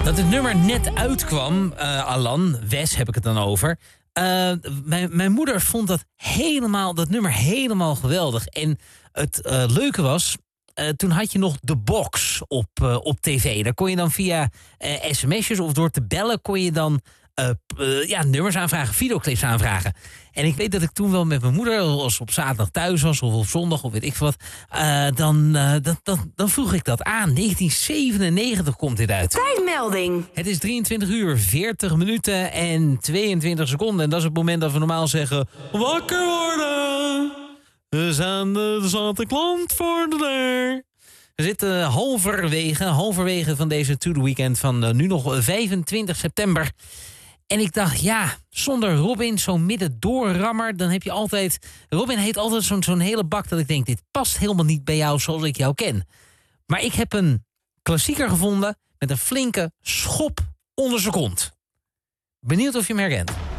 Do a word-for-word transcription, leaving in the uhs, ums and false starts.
Dat het nummer net uitkwam, uh, Alan, Wes heb ik het dan over. Uh, mijn, mijn moeder vond dat helemaal, dat nummer helemaal geweldig. En het uh, leuke was, uh, toen had je nog de box op, uh, op tv. Daar kon je dan via uh, sms'jes of door te bellen kon je dan uh, uh, ja, nummers aanvragen, videoclips aanvragen. En ik weet dat ik toen wel met mijn moeder, als op zaterdag thuis was of op zondag of weet ik veel wat, uh, dan, uh, dan, dan, dan vroeg ik dat aan. negentien zevenennegentig komt dit uit. Tijdmelding. Het is drieëntwintig uur, veertig minuten en tweeëntwintig seconden. En dat is het moment dat we normaal zeggen, wakker worden. We zijn de zate klant voor de deur. We zitten halverwege, halverwege van deze To The Weekend van uh, nu nog vijfentwintig september. En ik dacht, ja, zonder Robin, zo'n middendoorrammer, dan heb je altijd... Robin heeft altijd zo'n zo'n hele bak dat ik denk, dit past helemaal niet bij jou zoals ik jou ken. Maar ik heb een klassieker gevonden met een flinke schop onder zijn kont. Benieuwd of je hem herkent.